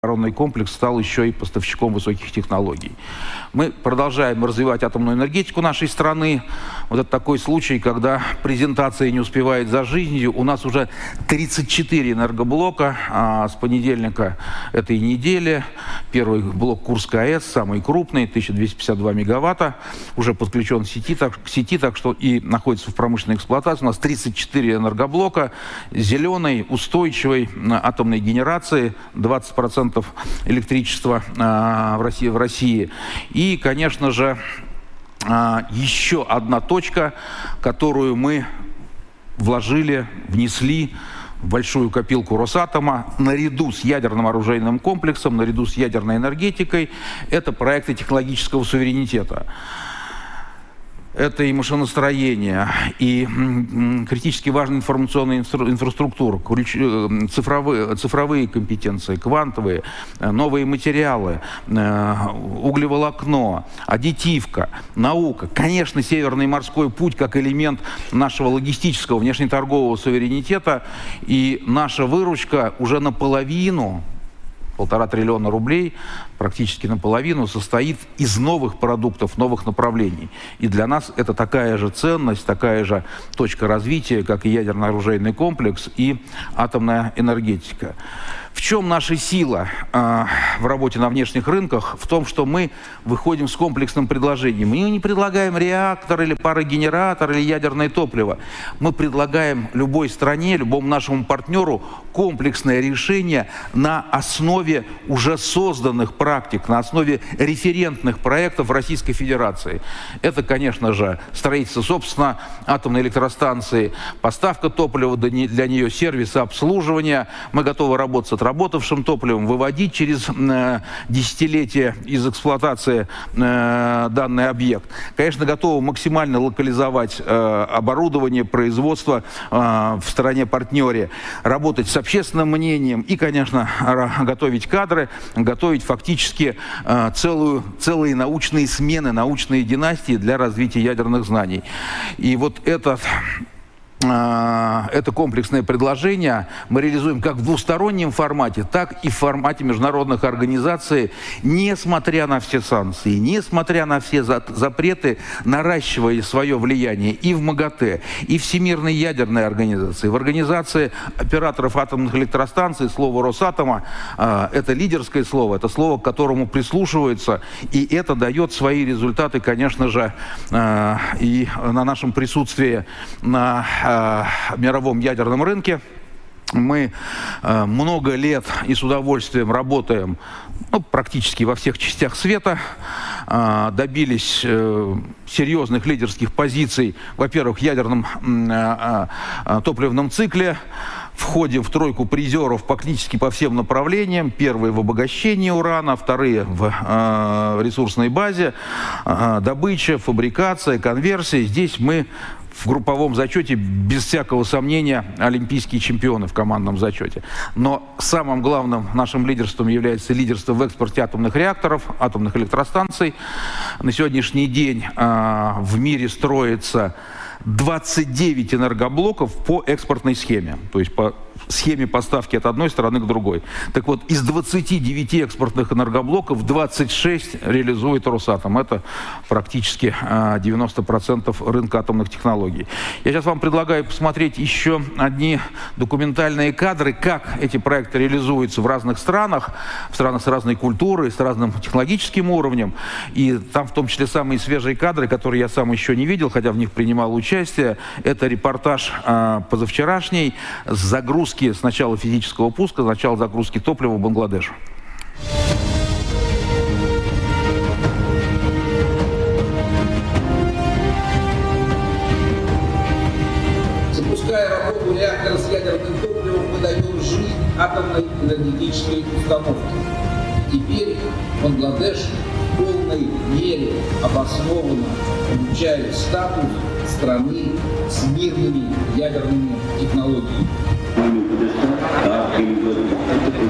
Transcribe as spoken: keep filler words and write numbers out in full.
Оборонный комплекс стал еще и поставщиком высоких технологий. Мы продолжаем развивать атомную энергетику нашей страны. Вот это такой случай, когда презентация не успевает за жизнью. У нас уже тридцать четыре энергоблока а с понедельника этой недели. Первый блок Курской АЭС, самый крупный, тысяча двести пятьдесят два мегаватта, уже подключен к сети, так, к сети, так что и находится в промышленной эксплуатации. У нас тридцать четыре энергоблока зеленой, устойчивой атомной генерации, двадцать процентов электричества а, в России, в России. И, конечно же, а, еще одна точка, которую мы вложили, внесли в большую копилку Росатома, наряду с ядерным оружейным комплексом, наряду с ядерной энергетикой, это проекты технологического суверенитета. Это и машиностроение, и критически важная информационная инфра инфраструктура, цифровые, цифровые компетенции, квантовые, новые материалы, углеволокно, аддитивка, наука. Конечно, Северный морской путь как элемент нашего логистического внешнеторгового суверенитета, и наша выручка уже наполовину, полтора триллиона рублей, практически наполовину, состоит из новых продуктов, новых направлений. И для нас это такая же ценность, такая же точка развития, как и ядерно-оружейный комплекс и атомная энергетика. В чем наша сила э, в работе на внешних рынках? В том, что мы выходим с комплексным предложением. Мы не предлагаем реактор или парогенератор или ядерное топливо. Мы предлагаем любой стране, любому нашему партнеру комплексное решение на основе уже созданных практик, на основе референтных проектов Российской Федерации. Это, конечно же, строительство, собственно, атомной электростанции, поставка топлива для нее, сервисы, обслуживание. Мы готовы работать с отработавшим топливом, выводить через э, десятилетия из эксплуатации э, данный объект. Конечно, готовы максимально локализовать э, оборудование, производство э, в стране-партнере, работать с общественным мнением и, конечно, готовить кадры, готовить фактически э, целую, целые научные смены, научные династии для развития ядерных знаний. И вот этот... Это комплексное предложение мы реализуем как в двустороннем формате, так и в формате международных организаций, несмотря на все санкции, несмотря на все запреты, наращивая свое влияние и в МАГАТЭ, и в Всемирной ядерной организации, в организации операторов атомных электростанций. Слово Росатома – это лидерское слово, это слово, к которому прислушиваются, и это дает свои результаты, конечно же, и на нашем присутствии на мировом ядерном рынке. Мы э, много лет и с удовольствием работаем ну, практически во всех частях света, э, добились э, серьезных лидерских позиций, во-первых, в ядерном э, э, топливном цикле, входим в тройку призеров практически по всем направлениям. Первые в обогащении урана, вторые в э, ресурсной базе, э, добыча, фабрикация, конверсия. Здесь мы в групповом зачете, без всякого сомнения, олимпийские чемпионы в командном зачете. Но самым главным нашим лидерством является лидерство в экспорте атомных реакторов, атомных электростанций. На сегодняшний день э, в мире строится двадцать девять энергоблоков по экспортной схеме, то есть по схеме поставки от одной страны к другой. Так вот, из двадцати девяти экспортных энергоблоков двадцать шесть реализует Росатом. Это практически девяносто процентов рынка атомных технологий. Я сейчас вам предлагаю посмотреть еще одни документальные кадры, как эти проекты реализуются в разных странах, в странах с разной культурой, с разным технологическим уровнем. И там в том числе самые свежие кадры, которые я сам еще не видел, хотя в них принимал участие. Это репортаж э, позавчерашний с загрузки с начала физического пуска, с начала загрузки топлива в Бангладеш. Запуская работу реактора с ядерным топливом, мы даем жизнь атомной энергетической установке. Теперь Бангладеш в полной мере обоснованно получает статус страны с мирными ядерными технологиями.